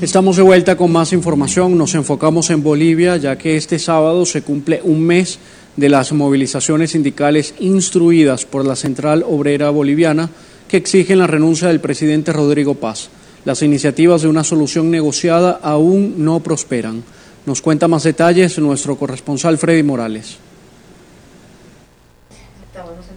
Estamos de vuelta con más información. Nos enfocamos en Bolivia, ya que este sábado se cumple un mes de las movilizaciones sindicales instruidas por la Central Obrera Boliviana que exigen la renuncia del presidente Rodrigo Paz. Las iniciativas de una solución negociada aún no prosperan. Nos cuenta más detalles nuestro corresponsal Freddy Morales.